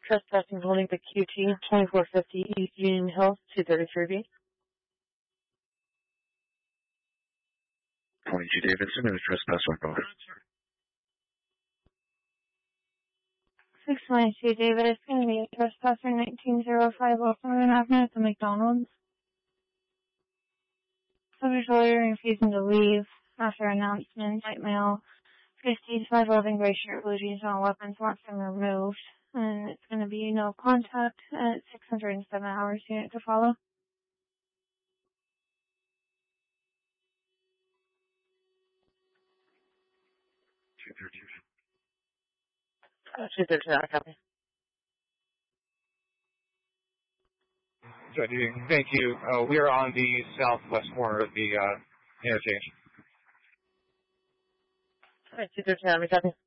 Trespassing holding the QT 2450 East Union Hills 233B. 22 Davidson and a trespass on over. 692 David, it's going to be a trespasser 1905 Wilson Avenue at the McDonald's. Subject lawyer refusing to leave after announcement. White male, 50 511 gray shirt, blue jeans, no weapons, wants them removed. And it's going to be no contact at 607 hours unit to follow. 213, I copy. Thank you. We are on the southwest corner of the interchange. All right, 213, I copy.